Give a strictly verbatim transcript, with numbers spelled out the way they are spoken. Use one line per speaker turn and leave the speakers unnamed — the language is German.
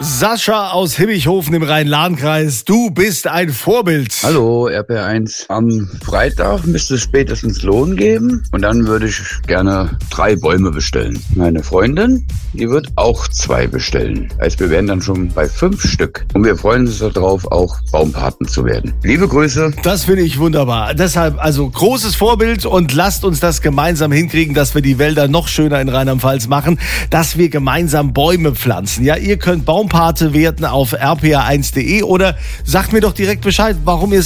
Sascha aus Himmichhofen im Rhein-Lahn-Kreis, du bist ein Vorbild.
Hallo, R P eins. Am Freitag müsste es spätestens Lohn geben und dann würde ich gerne drei Bäume bestellen. Meine Freundin, die wird auch zwei bestellen. Heißt, wir wären dann schon bei fünf Stück. Und wir freuen uns darauf, auch Baumpaten zu werden. Liebe Grüße.
Das finde ich wunderbar. Deshalb also großes Vorbild und lasst uns das gemeinsam hinkriegen, dass wir die Wälder noch schöner in Rheinland-Pfalz machen, dass wir gemeinsam Bäume pflanzen. Ja, ihr könnt Baumpate werden auf r p r eins punkt d e oder sagt mir doch direkt Bescheid, warum ihr